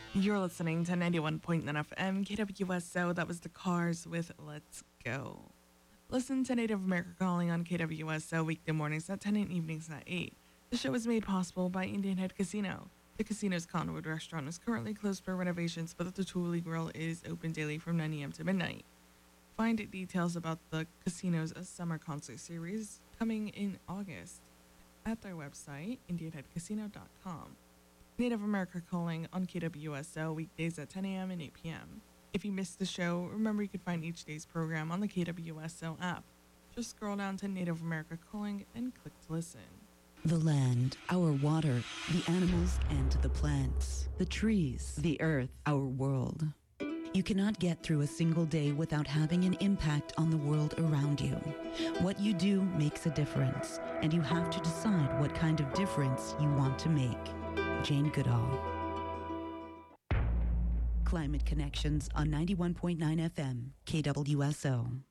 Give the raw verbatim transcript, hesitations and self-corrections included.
You're listening to ninety-one point nine F M, K W S O. That was the Cars with Let's Go. Listen to Native America Calling on K W S O weekday mornings at ten and evenings at eight. The show is made possible by Indian Head Casino. The casino's Conwood restaurant is currently closed for renovations, but the Tuli Grill is open daily from nine a.m. to midnight. Find details about the casino's summer concert series coming in August at their website, indian head casino dot com. Native America Calling on K W S O weekdays at ten a.m. and eight p.m. If you missed the show, remember you can find each day's program on the K W S O app. Just scroll down to Native America Calling and click to listen. The land, our water, the animals and the plants, the trees, the earth, our world. You cannot get through a single day without having an impact on the world around you. What you do makes a difference, and you have to decide what kind of difference you want to make. Jane Goodall. Climate Connections on ninety-one point nine F M, K W S O.